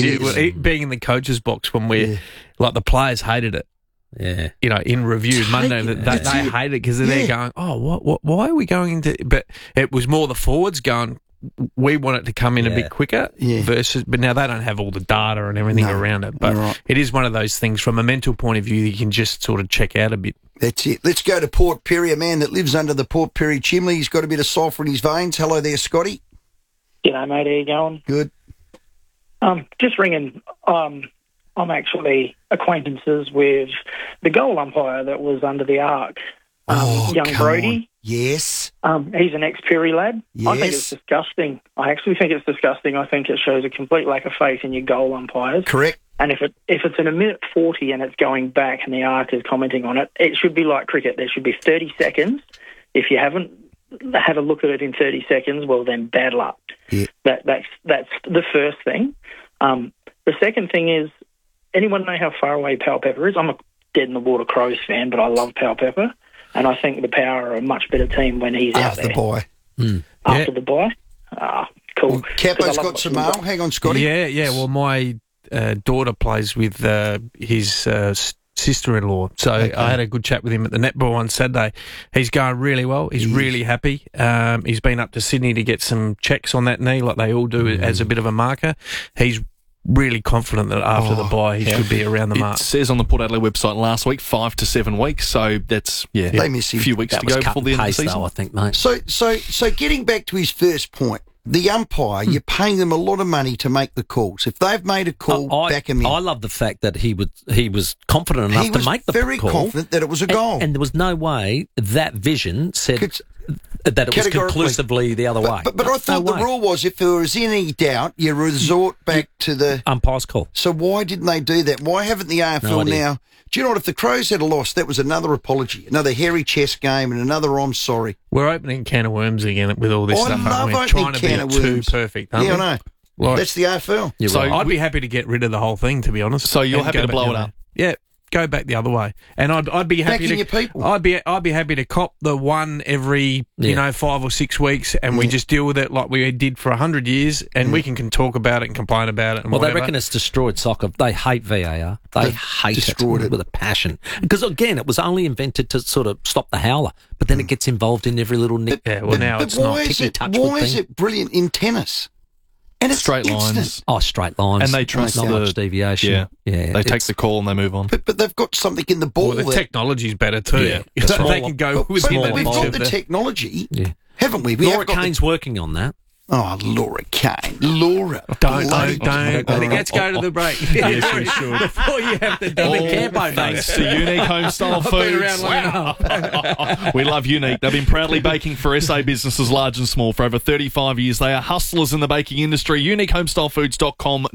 because being in the coach's box when we're like the players hated it. Yeah, in review Monday, they hate it because they're going, what? Why are we going into? But it was more the forwards going, we want it to come in a bit quicker versus. But now they don't have all the data and everything around it. But it is one of those things from a mental point of view that you can just sort of check out a bit. That's it. Let's go to Port Pirie, a man that lives under the Port Pirie chimney. He's got a bit of sulphur in his veins. Hello there, Scotty. G'day, mate. How you going? Good. Just ringing. I'm actually acquaintances with the goal umpire that was under the arc, young Brody. On. Yes. He's an ex-Pirie lad. Yes. I think it's disgusting. I actually think it's disgusting. I think it shows a complete lack of faith in your goal umpires. Correct. And if it's in a minute 40 and it's going back and the arc is commenting on it, it should be like cricket. There should be 30 seconds. If you haven't had a look at it in 30 seconds, well, then bad luck. Yeah. That's the first thing. The second thing is, anyone know how far away Powell Pepper is? I'm a dead-in-the-water Crows fan, but I love Powell Pepper, and I think the Power are a much better team when he's out there. After the bye. Cool. Capo's got some mail. Hang on, Scotty. Yeah. Well, my daughter plays with his sister-in-law, so I had a good chat with him at the netball on Saturday. He's going really well. He's really happy. He's been up to Sydney to get some checks on that knee, like they all do as a bit of a marker. He's really confident that after the bye he should be around the mark. It says on the Port Adelaide website last week 5 to 7 weeks, so that's they miss him. A few weeks to go before the end of the season. Though, I think, mate. So getting back to his first point, the umpire, you're paying them a lot of money to make the calls. If they've made a call, back him in. I love the fact that he was confident enough to make the call. He was very confident that it was a goal. And there was no way that vision said that it was conclusively the other way. But I thought the rule was if there was any doubt, you resort back to the umpire's call. So why didn't they do that? Why haven't the AFL now? Do you know what? If the Crows had lost, that was another apology, another hairy chest game, and another I'm sorry. We're opening a can of worms again with all this stuff. We're trying to be too perfect. I know. Like, that's the AFL. So I'd be happy to get rid of the whole thing, to be honest. So you're happy to blow it up? Yeah. Go back the other way, and I'd be happy to. Your people. I'd be happy to cop the one every 5 or 6 weeks, and we just deal with it like we did for 100 years, and we can talk about it and complain about it. And they reckon it's destroyed soccer. They hate VAR. They hate it with a passion because again, it was only invented to sort of stop the howler, but then it gets involved in every little nick. Now it's not. Why is it brilliant in tennis? And it's straight instant. lines. Oh, straight lines. And they trust not much deviation. Yeah. They take the call and they move on. But they've got something in the ball. Well, the technology's better too. Yeah. They can go with But we've got the technology, haven't we? Laura Kane's working on that. Oh, Laura Kane. Laura. Don't. Let's go to the break. Yes, we should. Before you have to do it. Campo thanks to Unique Homestyle Foods. Wow. We love Unique. They've been proudly baking for SA businesses large and small for over 35 years. They are hustlers in the baking industry. UniqueHomestylefoods.com.au.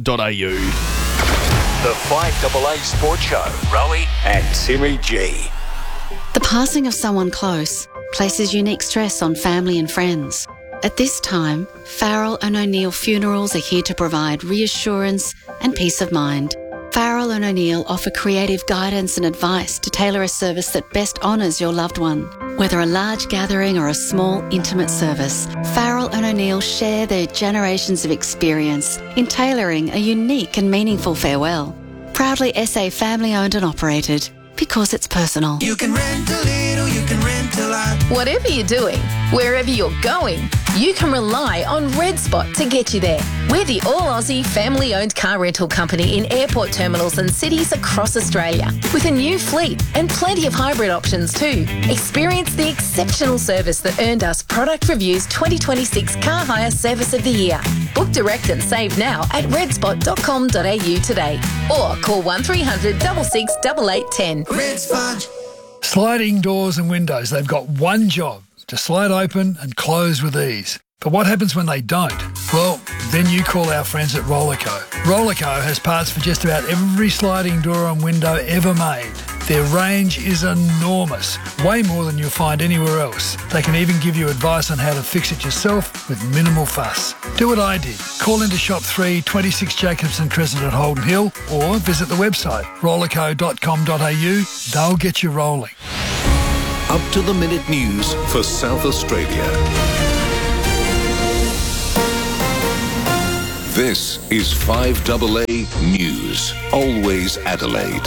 The 5AA Sports Show. Rowie and Timmy G. The passing of someone close places unique stress on family and friends. At this time, Farrell and O'Neill Funerals are here to provide reassurance and peace of mind. Farrell and O'Neill offer creative guidance and advice to tailor a service that best honours your loved one. Whether a large gathering or a small, intimate service, Farrell and O'Neill share their generations of experience in tailoring a unique and meaningful farewell. Proudly SA family-owned and operated, because it's personal. You can rent a little, you can rent a lot. Whatever you're doing, wherever you're going, you can rely on Red Spot to get you there. We're the all-Aussie family-owned car rental company in airport terminals and cities across Australia, with a new fleet and plenty of hybrid options too. Experience the exceptional service that earned us Product Review's 2026 Car Hire Service of the Year. Book direct and save now at redspot.com.au today, or call 1300 66 8810. Red Spot. Sliding doors and windows, they've got one job: to slide open and close with ease. But what happens when they don't? Well, then you call our friends at Rollerco. Rollerco has parts for just about every sliding door and window ever made. Their range is enormous, way more than you'll find anywhere else. They can even give you advice on how to fix it yourself with minimal fuss. Do what I did. Call into Shop 3, 26 Jacobson Crescent at Holden Hill, or visit the website rollerco.com.au. They'll get you rolling. Up-to-the-minute news for South Australia. This is 5AA News. Always Adelaide.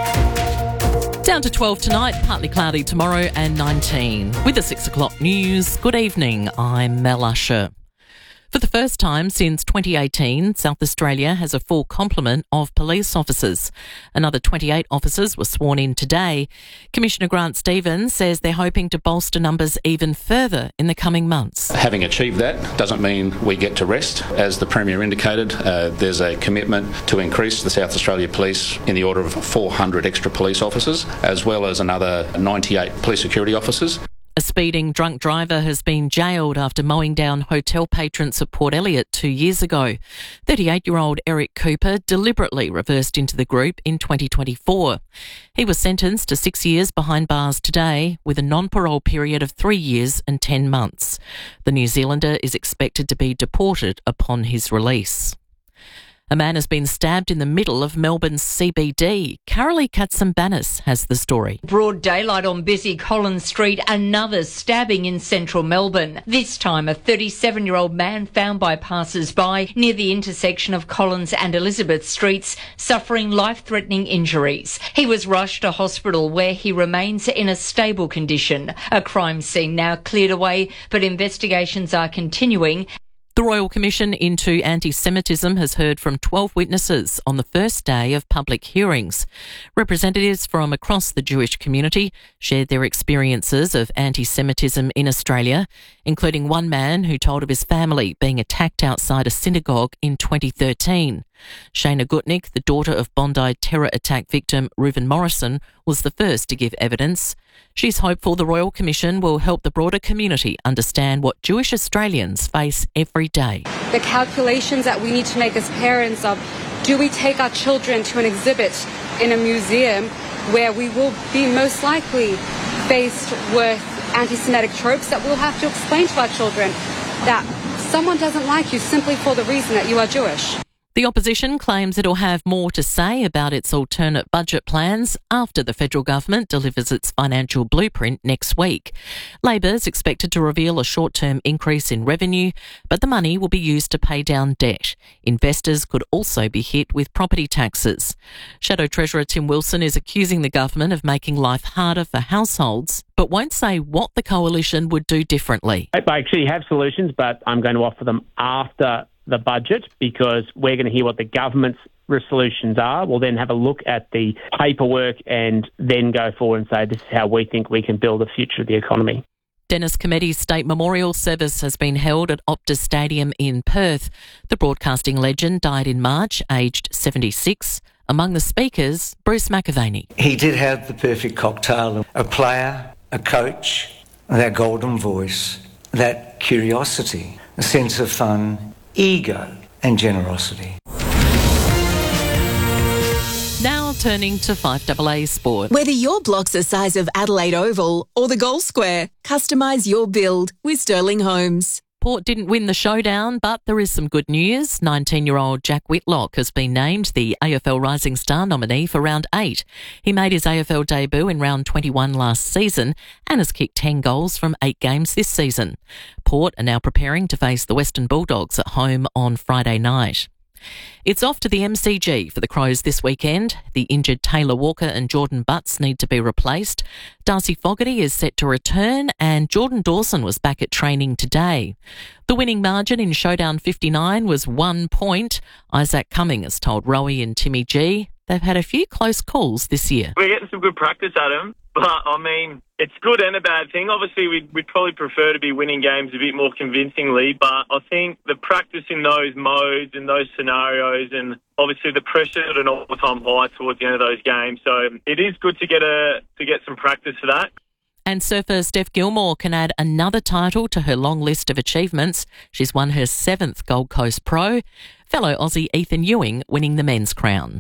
Down to 12 tonight, partly cloudy tomorrow and 19. With the 6 o'clock news, good evening, I'm Mel Usher. For the first time since 2018, South Australia has a full complement of police officers. Another 28 officers were sworn in today. Commissioner Grant Stevens says they're hoping to bolster numbers even further in the coming months. Having achieved that doesn't mean we get to rest. As the Premier indicated, there's a commitment to increase the South Australia Police in the order of 400 extra police officers, as well as another 98 police security officers. A speeding drunk driver has been jailed after mowing down hotel patrons at Port Elliot 2 years ago. 38-year-old Eric Cooper deliberately reversed into the group in 2024. He was sentenced to 6 years behind bars today, with a non-parole period of 3 years and 10 months. The New Zealander is expected to be deported upon his release. A man has been stabbed in the middle of Melbourne's CBD. Carolee Katsambanis has the story. Broad daylight on busy Collins Street, another stabbing in central Melbourne. This time a 37-year-old man found by passers-by near the intersection of Collins and Elizabeth Streets, suffering life-threatening injuries. He was rushed to hospital where he remains in a stable condition. A crime scene now cleared away, but investigations are continuing. The Royal Commission into Anti-Semitism has heard from 12 witnesses on the first day of public hearings. Representatives from across the Jewish community shared their experiences of anti-Semitism in Australia, including one man who told of his family being attacked outside a synagogue in 2013. Shana Gutnick, the daughter of Bondi terror attack victim Reuven Morrison, was the first to give evidence. She's hopeful the Royal Commission will help the broader community understand what Jewish Australians face every day. The calculations that we need to make as parents of, do we take our children to an exhibit in a museum where we will be most likely faced with anti-Semitic tropes that we'll have to explain to our children that someone doesn't like you simply for the reason that you are Jewish. The opposition claims it'll have more to say about its alternate budget plans after the federal government delivers its financial blueprint next week. Labor's expected to reveal a short-term increase in revenue, but the money will be used to pay down debt. Investors could also be hit with property taxes. Shadow Treasurer Tim Wilson is accusing the government of making life harder for households, but won't say what the coalition would do differently. I actually have solutions, but I'm going to offer them after the budget, because we're going to hear what the government's solutions are. We'll then have a look at the paperwork and then go forward and say this is how we think we can build the future of the economy. Dennis Cometty's state memorial service has been held at Optus Stadium in Perth. The broadcasting legend died in March, aged 76. Among the speakers, Bruce McAvaney. He did have the perfect cocktail: a player, a coach, that golden voice, that curiosity, a sense of fun, ego and generosity. Now turning to 5AA Sport. Whether your block's the size of Adelaide Oval or the Goal Square, customise your build with Sterling Homes. Port didn't win the showdown, but there is some good news. 19-year-old Jack Whitlock has been named the AFL Rising Star nominee for Round 8. He made his AFL debut in Round 21 last season and has kicked 10 goals from 8 games this season. Port are now preparing to face the Western Bulldogs at home on Friday night. It's off to the MCG for the Crows this weekend. The injured Taylor Walker and Jordan Butts need to be replaced. Darcy Fogarty is set to return and Jordan Dawson was back at training today. The winning margin in Showdown 59 was 1 point. Isaac Cumming has told Rowie and Timmy G they've had a few close calls this year. We're getting some good practice at them, but I mean, it's good and a bad thing. Obviously, we'd probably prefer to be winning games a bit more convincingly, but I think the practice in those modes and those scenarios, and obviously the pressure at an all-time high towards the end of those games. So it is good to get some practice for that. And surfer Steph Gilmore can add another title to her long list of achievements. She's won her 7th Gold Coast Pro. Fellow Aussie Ethan Ewing winning the men's crown.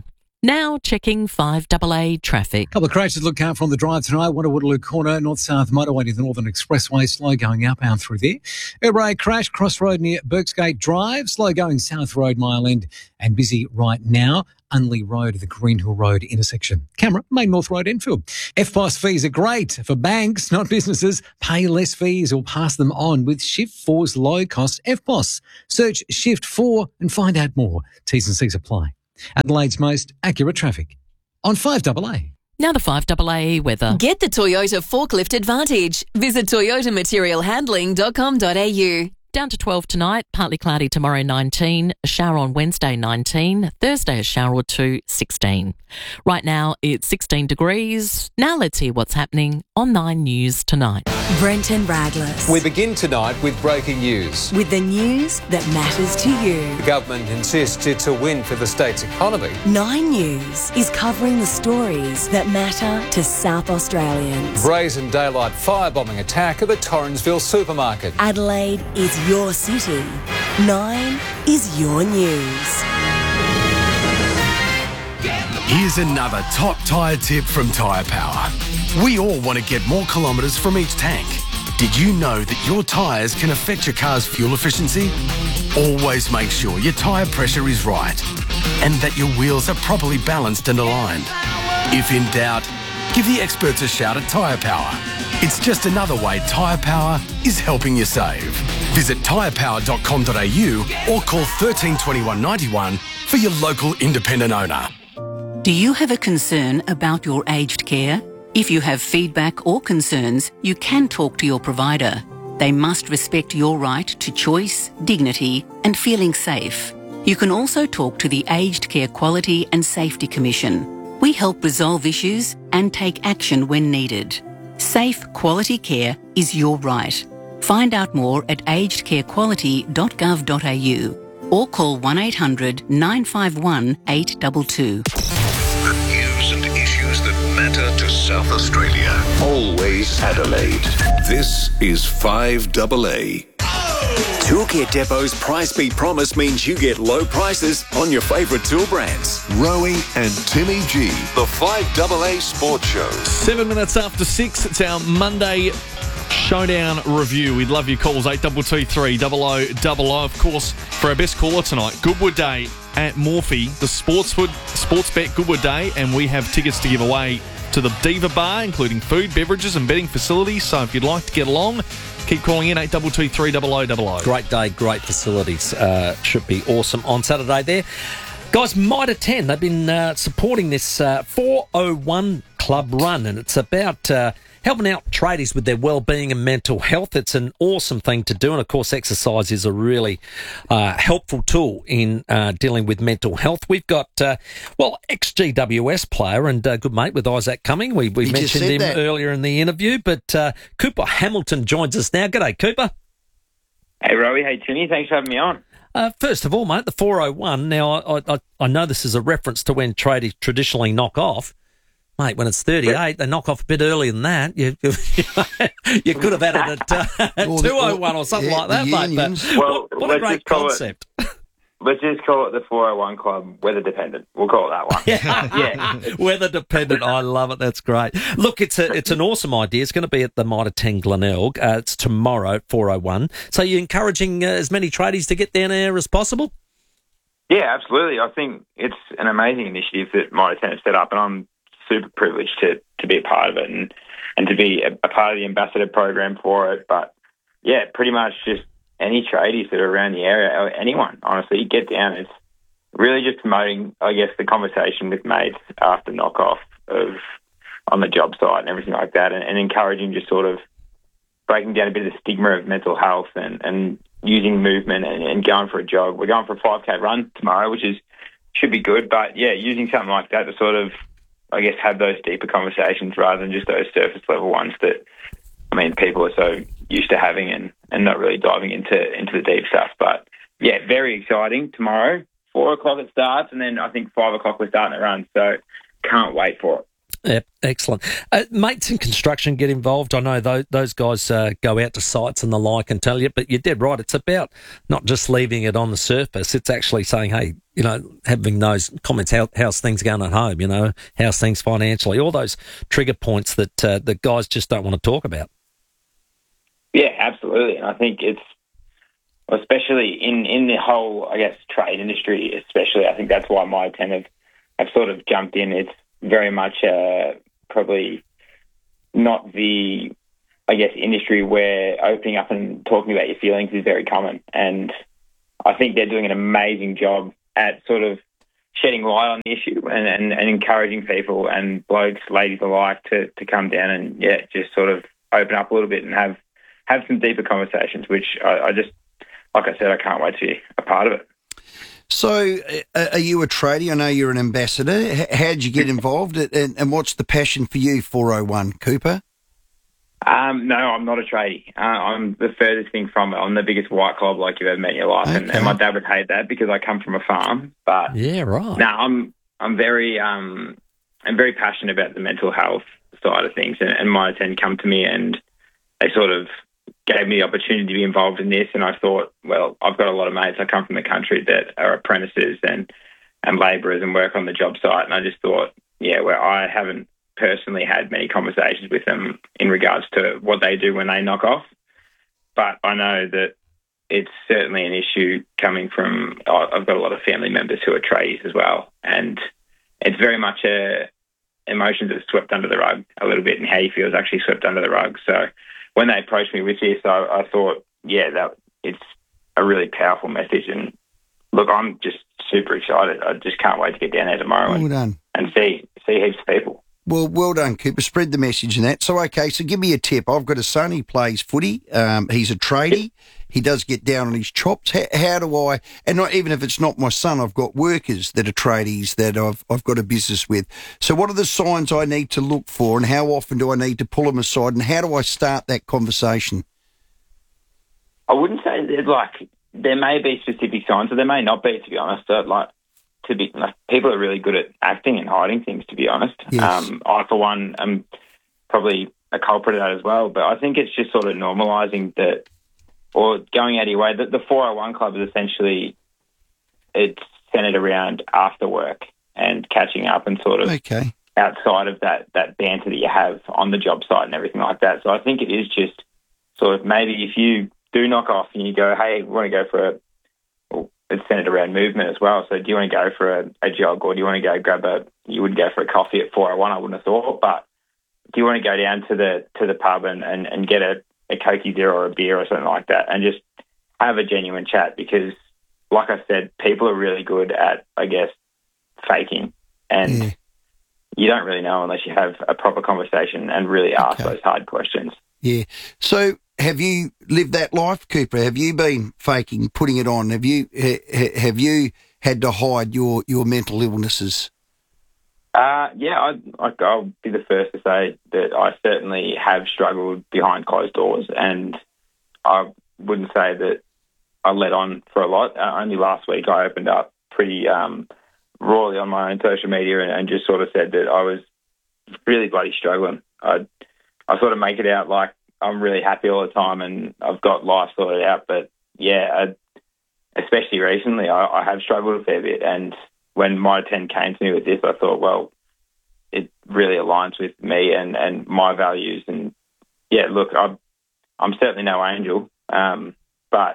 Now checking 5AA traffic. Couple of crashes look out from the drive tonight. Waterloo Corner, north-south motorway to the Northern Expressway, slow going outbound through there. Urbray crash, crossroad near Birksgate Drive, slow going South Road, Mile End, and busy right now. Unley Road, the Greenhill Road intersection. Camera, Main North Road, Enfield. FPOS fees are great for banks, not businesses. Pay less fees or pass them on with Shift 4's low-cost FPOS. Search Shift 4 and find out more. T's and C's apply. Adelaide's most accurate traffic on 5AA. Now the 5AA weather. Get the Toyota Forklift Advantage. Visit toyotamaterialhandling.com.au. Down to 12 tonight, partly cloudy tomorrow 19, a shower on Wednesday 19, Thursday a shower or two 16. Right now it's 16 degrees. Now let's hear what's happening on 9 News tonight. Brenton Radless. We begin tonight with breaking news. With the news that matters to you. The government insists it's a win for the state's economy. 9 News is covering the stories that matter to South Australians. Brazen daylight firebombing attack at the Torrensville supermarket. Adelaide is your city. 9 is your news. Here's another top tyre tip from Tyre Power. We all want to get more kilometres from each tank. Did you know that your tyres can affect your car's fuel efficiency? Always make sure your tyre pressure is right and that your wheels are properly balanced and aligned. If in doubt, give the experts a shout at Tyre Power. It's just another way Tyre Power is helping you save. Visit tyrepower.com.au or call 13 21 91 for your local independent owner. Do you have a concern about your aged care? If you have feedback or concerns, you can talk to your provider. They must respect your right to choice, dignity, and feeling safe. You can also talk to the Aged Care Quality and Safety Commission. We help resolve issues and take action when needed. Safe, quality care is your right. Find out more at agedcarequality.gov.au or call 1800 951 822. The news and issues that matter to South Australia. Always Adelaide. This is 5AA. Toolkit Depot's Price Beat Promise means you get low prices on your favourite tool brands. Rowie and Timmy G. The 5AA Sports Show. 7 minutes after 6, it's our Monday Showdown review. We'd love your calls, 8223 0000. Of course, for our best caller tonight, Goodwood Day at Morphy, the Sportsbet Goodwood Day, and we have tickets to give away to the Diva Bar, including food, beverages and betting facilities. So if you'd like to get along, keep calling in, 8223 0000. Great day, great facilities. Should be awesome on Saturday there. Guys, Mitre 10, they've been supporting this 401 Club run, and it's about helping out tradies with their well-being and mental health. It's an awesome thing to do, and of course exercise is a really helpful tool in dealing with mental health. We've got, ex-GWS player and good mate with Isaac Cumming. We mentioned him earlier in the interview, but Cooper Hamilton joins us now. G'day, Cooper. Hey, Rowie. Hey, Timmy. Thanks for having me on. First of all, mate, the 401. Now, I know this is a reference to when tradies traditionally knock off. Mate, when it's 38, they knock off a bit earlier than that. You could have added it at 201 or something like that, mate. But well, what a great concept. Let's just call it the 401 Club, weather dependent. We'll call it that one. Yeah. Weather dependent. I love it. That's great. Look, it's an awesome idea. It's going to be at the Mitre 10 Glenelg. It's tomorrow, 401. So you're encouraging as many tradies to get down there as possible? Yeah, absolutely. I think it's an amazing initiative that Mitre 10 has set up, and I'm super privileged to be a part of it and to be a part of the ambassador program for it. But yeah, pretty much just any tradies that are around the area, or anyone, honestly, get down. It's really just promoting, I guess, the conversation with mates after knockoff on the job site and everything like that, and encouraging just sort of breaking down a bit of the stigma of mental health and using movement and going for a jog. We're going for a 5K run tomorrow, which should be good. But yeah, using something like that to sort of, I guess, have those deeper conversations rather than just those surface level ones that, I mean, people are so used to having and not really diving into the deep stuff. But yeah, very exciting. Tomorrow, 4 o'clock it starts, and then I think 5 o'clock we're starting the run. So can't wait for it. Excellent. Mates in construction get involved. I know those guys go out to sites and the like and tell you, but you're dead right. It's about not just leaving it on the surface. It's actually saying, hey, having those comments, how's things going at home, how's things financially, all those trigger points that the guys just don't want to talk about. Yeah, absolutely. And I think it's, especially in the whole, I guess, trade industry, especially, I think that's why my 10 have sort of jumped in. It's very much probably not the, I guess, industry where opening up and talking about your feelings is very common. And I think they're doing an amazing job at sort of shedding light on the issue and encouraging people and blokes, ladies alike to come down and, just sort of open up a little bit and have some deeper conversations, which I just, like I said, I can't wait to be a part of it. So are you a tradie? I know you're an ambassador. How did you get involved? And what's the passion for you, 401, Cooper? No, I'm not a tradie. I'm the furthest thing from it. I'm the biggest white club like you've ever met in your life. Okay. And my dad would hate that because I come from a farm. But yeah, right. No, I'm very passionate about the mental health side of things. And my 10 come to me and they sort of gave me the opportunity to be involved in this, and I thought, well, I've got a lot of mates. I come from the country that are apprentices and labourers and work on the job site, and I just thought, where I haven't personally had many conversations with them in regards to what they do when they knock off, but I know that it's certainly an issue coming from, I've got a lot of family members who are tradies as well, and it's very much emotions that are swept under the rug a little bit, and how you feel is actually swept under the rug. So when they approached me with this, I thought, that it's a really powerful message. And look, I'm just super excited. I just can't wait to get down there tomorrow and see heaps of people. Well, well done, Cooper. Spread the message and that. So, okay, so give me a tip. I've got a son. He plays footy. He's a tradie. He does get down on his chops. How do I, and not even if it's not my son, I've got workers that are tradies that I've got a business with. So what are the signs I need to look for, and how often do I need to pull them aside, and how do I start that conversation? I wouldn't say there may be specific signs, or there may not be, to be honest. People are really good at acting and hiding things, to be honest. Yes. I, for one, am probably a culprit of that as well, but I think it's just sort of normalising that, or going out of your way. The 401 Club is essentially, it's centred around after work and catching up and sort of outside of that banter that you have on the job site and everything like that. So I think it is just sort of, maybe if you do knock off and you go, hey, we want to go for it's centred around movement as well. So do you want to go for a jog, or do you want to go you wouldn't go for a coffee at 401, I wouldn't have thought, but do you want to go down to the pub and get a Coke Zero or a beer or something like that and just have a genuine chat? Because, like I said, people are really good at, I guess, faking, and you don't really know unless you have a proper conversation and really ask those hard questions. Yeah. So have you lived that life, Cooper? Have you been faking, putting it on? Have you had to hide your mental illnesses? I'll be the first to say that I certainly have struggled behind closed doors, and I wouldn't say that I let on for a lot. Only last week I opened up pretty rawly on my own social media and just sort of said that I was really bloody struggling. I sort of make it out like I'm really happy all the time and I've got life sorted out, but especially recently I have struggled a fair bit, and when my 10 came to me with this, I thought, well, it really aligns with me and my values. And, look, I'm certainly no angel, but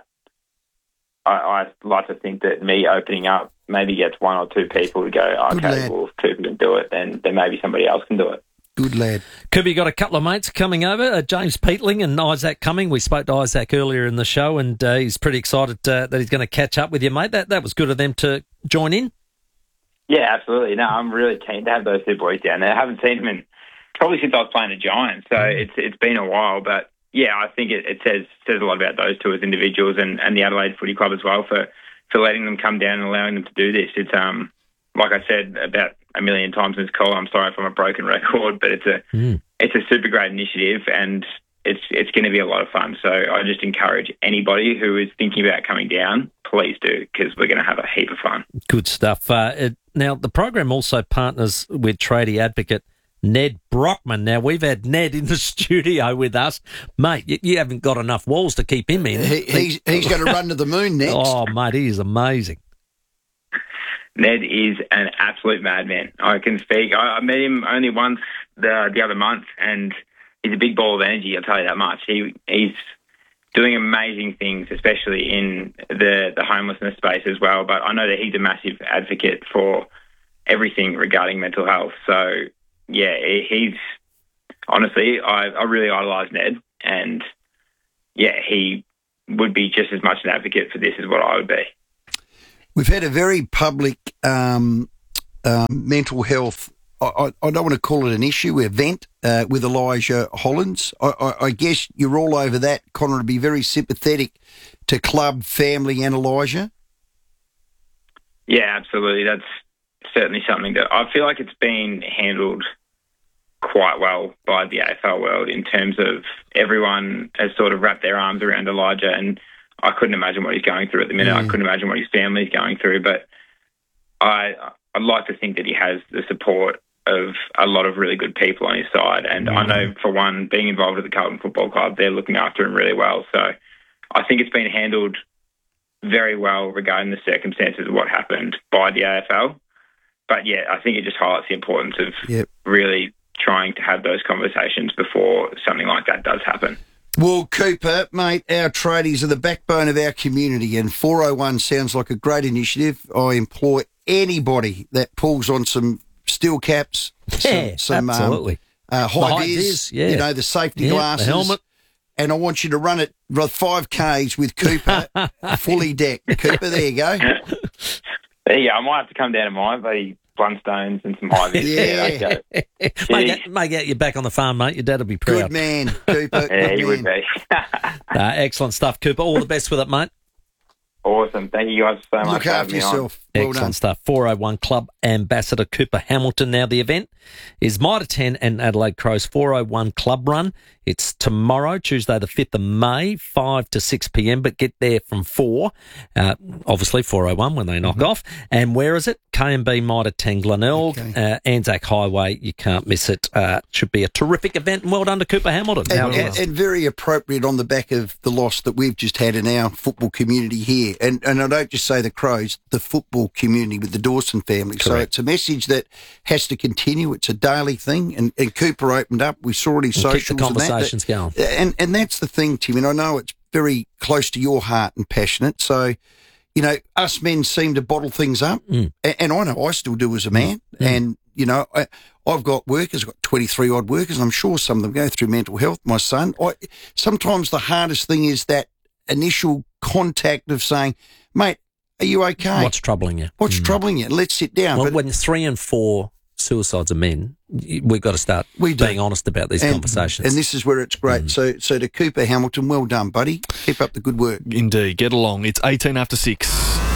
I like to think that me opening up maybe gets one or two people to go, okay, well, if Cooper can do it, then maybe somebody else can do it. Good lad. Cooper, you got a couple of mates coming over, James Peatling and Isaac Cumming. We spoke to Isaac earlier in the show, and he's pretty excited that he's going to catch up with you, mate. That was good of them to join in. Yeah, absolutely. No, I'm really keen to have those two boys down there. I haven't seen them probably since I was playing the Giants, so it's been a while. But, I think it says a lot about those two as individuals and the Adelaide Footy Club as well for letting them come down and allowing them to do this. It's, like I said about a million times in this call, I'm sorry if I'm a broken record, but it's a super great initiative, and it's going to be a lot of fun. So I just encourage anybody who is thinking about coming down, please do, because we're going to have a heap of fun. Good stuff. Now, the program also partners with tradie advocate Ned Brockman. Now, we've had Ned in the studio with us. Mate, you haven't got enough walls to keep him in. He's going to run to the moon next. Oh, mate, he is amazing. Ned is an absolute madman. I can speak. I met him only once the other month, and he's a big ball of energy, I'll tell you that much. He's doing amazing things, especially in the homelessness space as well. But I know that he's a massive advocate for everything regarding mental health. So, yeah, he's honestly, I really idolise Ned, and yeah, he would be just as much an advocate for this as what I would be. We've had a very public mental health, I don't want to call it an issue, event with Elijah Hollands. I guess you're all over that, Connor, to be very sympathetic to club, family and Elijah. Yeah, absolutely. That's certainly something that I feel like it's been handled quite well by the AFL world in terms of everyone has sort of wrapped their arms around Elijah, and I couldn't imagine what he's going through at the minute. I couldn't imagine what his family's going through, but I'd like to think that he has the support of a lot of really good people on his side. And I know, for one, being involved with the Carlton Football Club, they're looking after him really well. So I think it's been handled very well regarding the circumstances of what happened by the AFL. But, yeah, I think it just highlights the importance of really trying to have those conversations before something like that does happen. Well, Cooper, mate, our tradies are the backbone of our community, and 401 sounds like a great initiative. I implore anybody that pulls on some steel caps, some absolutely. High-vis, the safety glasses, the helmet. And I want you to run it 5Ks with Cooper fully decked. Cooper, there you go. There you go. I might have to come down to mine, buddy. Blundstones and some high vis. Make out you're back on the farm, mate. Your dad will be proud. Good man, Cooper. Yeah, he would be. Excellent stuff, Cooper. All the best with it, mate. Awesome. Thank you guys so much. Look after yourself. Well Excellent done. stuff. 401 Club Ambassador Cooper Hamilton. Now, the event is Mitre 10 and Adelaide Crows 401 Club Run. It's tomorrow, Tuesday the 5th of May, 5 to 6 p.m, but get there from 4. Obviously, 401 when they knock off. And where is it? KMB Mitre 10 Glenelg, Anzac Highway. You can't miss it. Should be a terrific event, and well done to Cooper Hamilton. And very appropriate on the back of the loss that we've just had in our football community here. And I don't just say the Crows, the football community with the Dawson family. Correct. So it's a message that has to continue. It's a daily thing. And Cooper opened up. We saw it in socials. Keep the conversations going. And that's the thing, Tim. And I know it's very close to your heart and passionate. So, you know, us men seem to bottle things up. And I know I still do as a man. And, you know, I've got workers, I've got 23 odd workers, and I'm sure some of them go through mental health. My son, sometimes the hardest thing is that initial contact of saying, mate, are you okay? What's troubling you? What's troubling you? Let's sit down. Well, when 3 and 4 suicides are men, we've got to start being honest about these conversations. And this is where it's great. So to Cooper Hamilton, well done, buddy. Keep up the good work. Indeed. Get along. It's 18 after 6.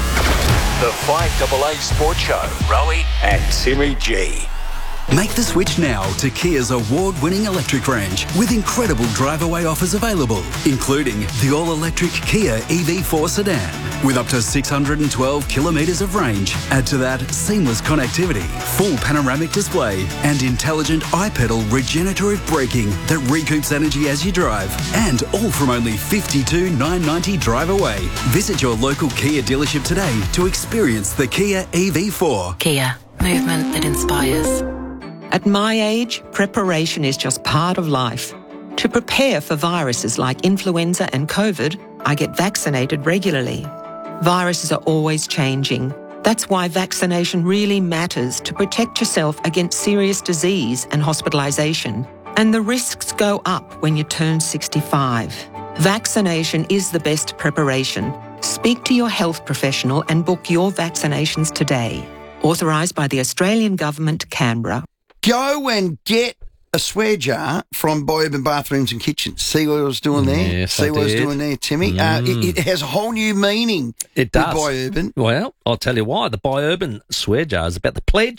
The 5AA Sports Show. Rowie and Timmy G. Make the switch now to Kia's award-winning electric range with incredible drive-away offers available, including the all-electric Kia EV4 sedan with up to 612 kilometres of range. Add to that seamless connectivity, full panoramic display and intelligent iPedal regenerative braking that recoups energy as you drive, and all from only $52,990 drive away. Visit your local Kia dealership today to experience the Kia EV4. Kia, movement that inspires. At my age, preparation is just part of life. To prepare for viruses like influenza and COVID, I get vaccinated regularly. Viruses are always changing. That's why vaccination really matters to protect yourself against serious disease and hospitalisation. And the risks go up when you turn 65. Vaccination is the best preparation. Speak to your health professional and book your vaccinations today. Authorised by the Australian Government, Canberra. Go and get a swear jar from Biourban Bathrooms and Kitchens. See what I was doing there? Yes, See what I was doing there, Timmy? It has a whole new meaning. It does. Biourban. Well, I'll tell you why. The Biourban swear jar is about the pledge to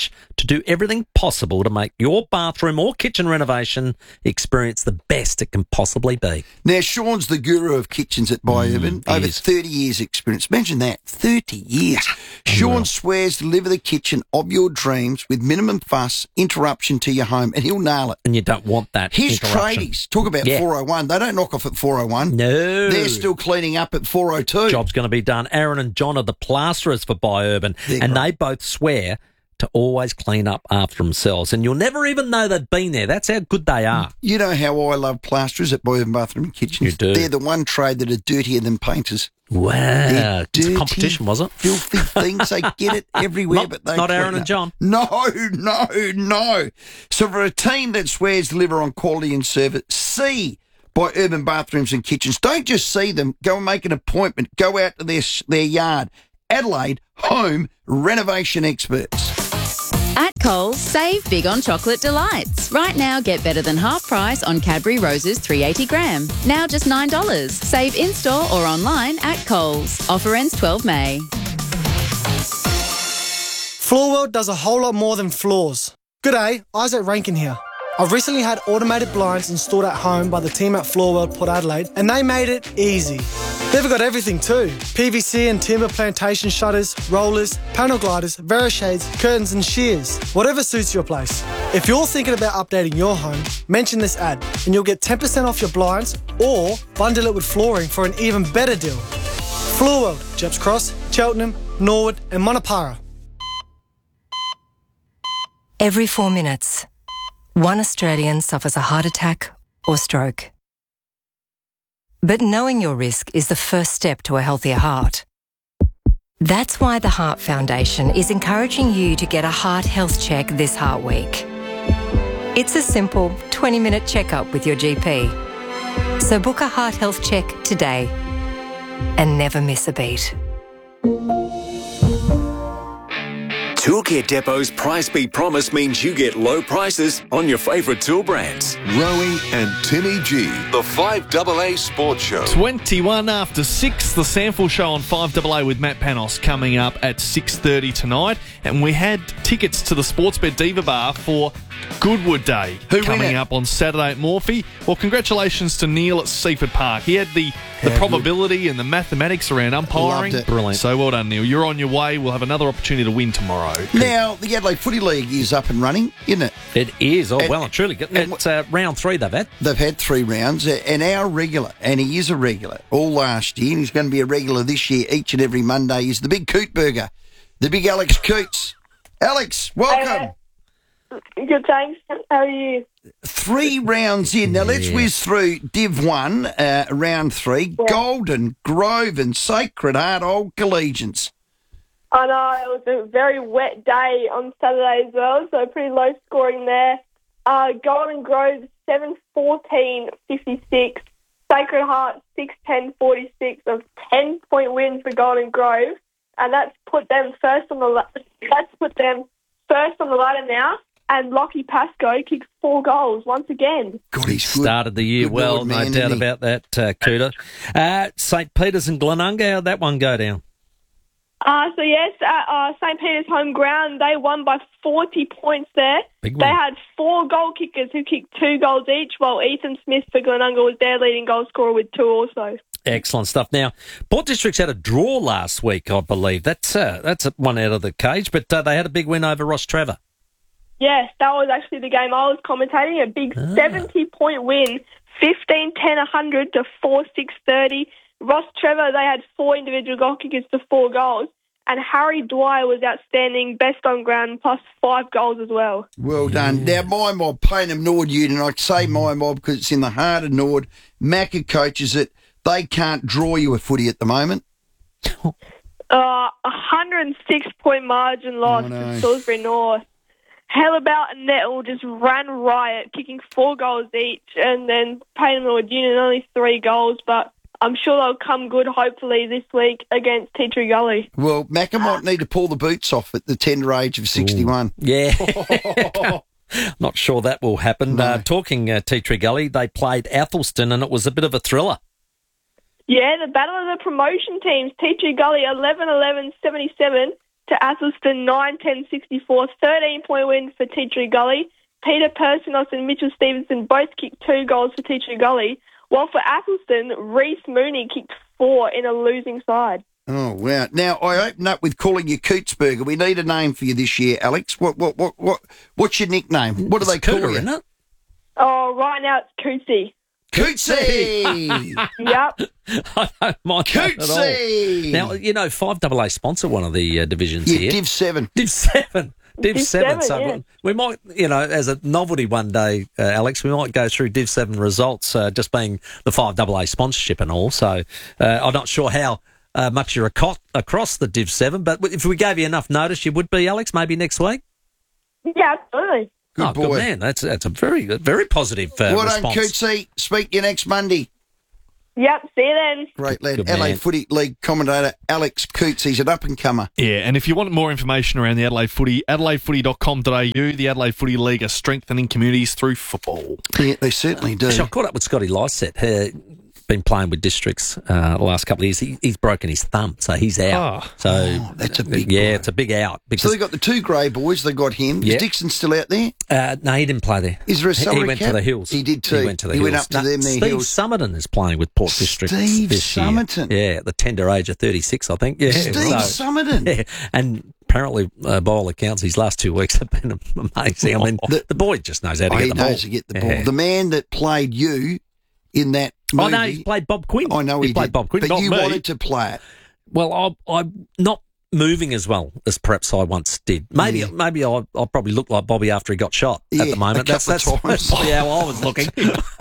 to do everything possible to make your bathroom or kitchen renovation experience the best it can possibly be. Now, Sean's the guru of kitchens at Biourban. Over 30 years experience. Imagine that, 30 years. Sean swears to deliver the kitchen of your dreams with minimum fuss, interruption to your home, and he'll nail it. And you don't want that His interruption. tradies, talk about 401. They don't knock off at 401. No. They're still cleaning up at 402. Job's going to be done. Aaron and John are the plasterers for Biourban, and they both swear to always clean up after themselves. And you'll never even know they've been there. That's how good they are. You know how I love plasterers at Biourban Bathroom and Kitchens? You do. They're the one trade that are dirtier than painters. Wow. They're It's a dirty, competition, was it? filthy things. They get it everywhere, but they Not Aaron clean and up. John. No. So for a team that swears to deliver on quality and service, see Biourban Bathrooms and Kitchens. Don't just see them. Go and make an appointment. Go out to their yard. Adelaide Home Renovation Experts. At Coles, save big on chocolate delights. Right now, get better than half price on Cadbury Roses 380 gram. Now just $9. Save in-store or online at Coles. Offer ends 12 May. Floor World does a whole lot more than floors. G'day, Isaac Rankin here. I've recently had automated blinds installed at home by the team at Floor World Port Adelaide, and they made it easy. They've got everything too. PVC and timber plantation shutters, rollers, panel gliders, Verishades, curtains and shears. Whatever suits your place. If you're thinking about updating your home, mention this ad and you'll get 10% off your blinds or bundle it with flooring for an even better deal. Floor World, Jeps Cross, Cheltenham, Norwood and Monopara. Every 4 minutes, one Australian suffers a heart attack or stroke. But knowing your risk is the first step to a healthier heart. That's why the Heart Foundation is encouraging you to get a heart health check this Heart Week. It's a simple 20-minute checkup with your GP. So book a heart health check today and never miss a beat. Toolkit Depot's Price Beat Promise means you get low prices on your favourite tool brands. Rowie and Timmy G, the 5AA Sports Show. 21 after 6, the Sample Show on 5AA with Matt Panos coming up at 6:30 tonight. And we had tickets to the Sportsbet Diva Bar for Goodwood Day coming up on Saturday at Morphy. Well, congratulations to Neil at Seaford Park. He had the probability and the mathematics around umpiring. Loved it. Brilliant. So well done, Neil. You're on your way. We'll have another opportunity to win tomorrow. Now, the Adelaide Footy League is up and running, isn't it? It is. Oh, well and truly. It's round 3 they've had. They've had 3 rounds, and our regular, and he is a regular, all last year, and he's going to be a regular this year, each and every Monday, is the big Cootburger, the big Alex Coots. Alex, welcome. Good, thanks. How are you? 3 rounds in. Now, let's whiz through Div 1, round 3, Golden, Grove and Sacred Heart Old Collegians. I know, it was a very wet day on Saturday as well, so pretty low scoring there. Golden Grove, 7-14-56. Sacred Heart, 6-10-46, a 10-point win for Golden Grove. And that's put them first on the ladder now. And Lockie Pascoe kicks 4 goals once again. God, he's good. Started the year Good well, Lord, no man, doubt isn't he? about that, Cooter. St. Peter's and Glenunga, how'd that one go down? So yes, at St. Peter's home ground, they won by 40 points there. Big They one. had 4 goal kickers who kicked 2 goals each, while Ethan Smith for Glenunga was their leading goal scorer with 2 also. Excellent stuff. Now, Port District's had a draw last week, I believe. That's one out of the cage, but they had a big win over Ross Trevor. Yes, that was actually the game I was commentating, a big 70-point win, 15-10-100 to 4-6-30. Ross Trevor, they had 4 individual goal kickers to 4 goals, and Harry Dwyer was outstanding, best on ground, plus 5 goals as well. Well done. Now, my mob, Payneham Nord Union, I say my mob because it's in the heart of Nord. Macca coaches it. They can't draw you a footy at the moment. 106-point margin loss to Salisbury North. Hellabout and Nettle just ran riot, kicking 4 goals each, and then Payneham Nord Union only 3 goals, but I'm sure they'll come good, hopefully, this week against Tea Tree Gully. Well, Macca might need to pull the boots off at the tender age of 61. Ooh. Yeah. Not sure that will happen. No. Talking Tea Tree Gully, they played Athelston, and it was a bit of a thriller. Yeah, the battle of the promotion teams. Tea Tree Gully 11-11-77 to to Athelston 9-10-64, 13-point win for Tea Tree Gully. Peter Persinos and Mitchell Stevenson both kicked 2 goals for Tea Tree Gully, while for Athelston, Reece Mooney kicked 4 in a losing side. Oh, wow. Now, I open up with calling you Cootsburger. We need a name for you this year, Alex. What's your nickname? What do they call you? Isn't it? Oh, right now it's Cootsy. Cootsy! Yep. I don't mind that at all. Now, you know, 5AA sponsor one of the divisions here. Div 7. Div 7. Div 7. So yeah. we might, you know, as a novelty one day, Alex, we might go through Div 7 results, just being the 5AA sponsorship and all. So I'm not sure how much you're across the Div 7, but if we gave you enough notice, you would be, Alex, maybe next week? Yeah, absolutely. Good boy. Good man. That's a very positive Well done, response. Cootsy. Speak to you next Monday. Yep, see you then. Great lad. Good LA man. Footy League commentator Alex Coots. He's an up-and-comer. Yeah, and if you want more information around the Adelaide Footy, adelaidefooty.com.au, the Adelaide Footy League are strengthening communities through football. Yeah, they certainly do. Actually, I caught up with Scotty Lysett. Been playing with districts the last couple of years. He's broken his thumb, so he's out. That's a big blow. it's a big out. So they got the 2 grey boys. They got him. Yeah. Is Dixon still out there? No, he didn't play there. Is there a salary He went cap? to the Hills. He did too. He went to the He Hills. went up to them, their Steve Hills. Summerton is playing with Port District Steve this year. Summerton? Yeah, at the tender age of 36, I think. Yeah, Steve Summerton? Yeah, and apparently, by all accounts, his last 2 weeks have been amazing. I mean, the boy just knows how to get the ball. He knows to get the ball. Yeah. The man that played you in that movie. Oh, no, he played Bob Quinn. I know he played did, Bob Quinn, but not you me. wanted to play it. Well, I'm not moving as well as perhaps I once did. Maybe I'll probably look like Bobby after he got shot at the moment. a couple of times. probably how I was looking.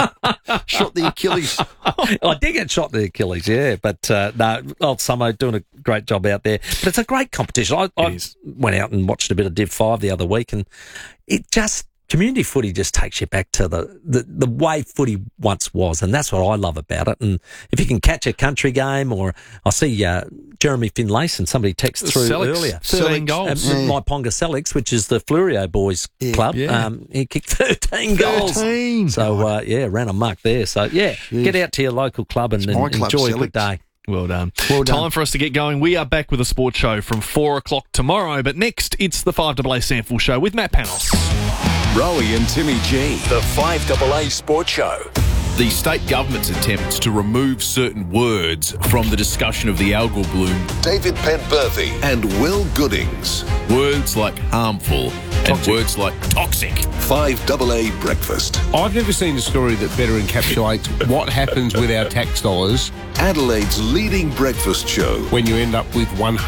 Shot the Achilles. I did get shot in the Achilles, yeah. But no, old Summo doing a great job out there. But it's a great competition. I went out and watched a bit of Div 5 the other week, and it just... Community footy just takes you back to the way footy once was, and that's what I love about it. And if you can catch a country game, or I see Jeremy Finlayson, somebody texted through earlier. 13 goals. My Ponga Selix, which is the Flurio boys club, he kicked 13 goals. 13. So, ran amok there. So, get out to your local club and my club, enjoy a Selix. good day. Well done. Well done. Time for us to get going. We are back with a sports show from 4 o'clock tomorrow, but next it's the 5AA Sample Show with Matt Panos. Rowie and Timmy G, the 5AA Sports Show. The state government's attempts to remove certain words from the discussion of the algal bloom. David Penberthy and Will Goodings. Words like harmful and words like toxic. 5AA Breakfast. I've never seen a story that better encapsulates what happens with our tax dollars. Adelaide's leading breakfast show. When you end up with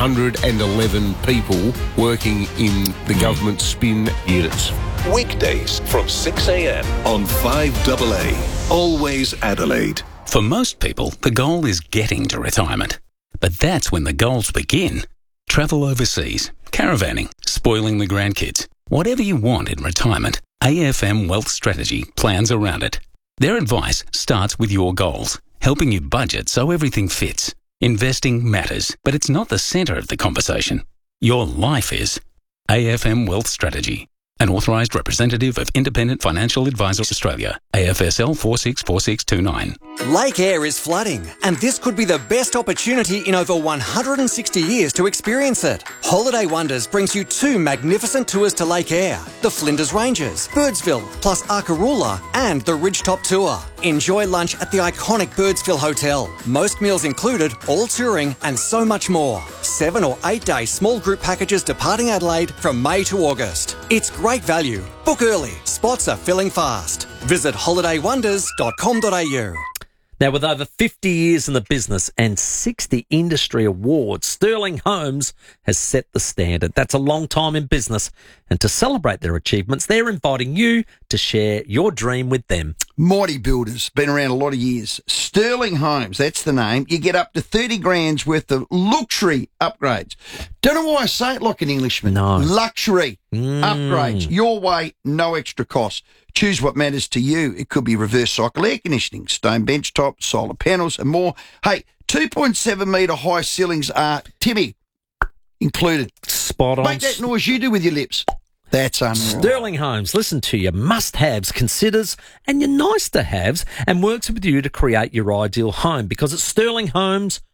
111 people working in the government spin units. Weekdays from 6 a.m. on 5AA. Always Adelaide. For most people, the goal is getting to retirement. But that's when the goals begin. Travel overseas, caravanning, spoiling the grandkids. Whatever you want in retirement, AFM Wealth Strategy plans around it. Their advice starts with your goals, helping you budget so everything fits. Investing matters, but it's not the centre of the conversation. Your life is. AFM Wealth Strategy. An authorised representative of Independent Financial Advisors Australia, AFSL 464629. Lake Eyre is flooding, and this could be the best opportunity in over 160 years to experience it. Holiday Wonders brings you 2 magnificent tours to Lake Eyre, the Flinders Ranges, Birdsville, plus Arkaroola, and the Ridgetop Tour. Enjoy lunch at the iconic Birdsville Hotel. Most meals included, all touring, and so much more. 7 or 8 day small group packages departing Adelaide from May to August. It's great value. Book early. Spots are filling fast. Visit holidaywonders.com.au. Now, with over 50 years in the business and 60 industry awards, Sterling Homes has set the standard. That's a long time in business. And to celebrate their achievements, they're inviting you to share your dream with them. Mighty Builders, been around a lot of years. Sterling Homes, that's the name. You get up to 30 grand's worth of luxury upgrades. Don't know why I say it like an Englishman. No. Luxury upgrades. Your way, no extra cost. Choose what matters to you. It could be reverse cycle air conditioning, stone bench top, solar panels and more. Hey, 2.7 metre high ceilings are, Timmy, included. Spot on. Make that noise you do with your lips. That's unreal. Sterling Homes, listen to your must-haves, considers, and your nice-to-haves, and works with you to create your ideal home, because at Sterling Homes,